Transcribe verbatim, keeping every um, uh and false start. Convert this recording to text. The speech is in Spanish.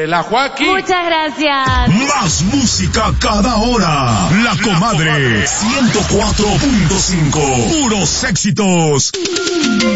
la Joaquín. Muchas gracias. Más música cada hora. La Comadre ciento cuatro punto cinco. Puros éxitos.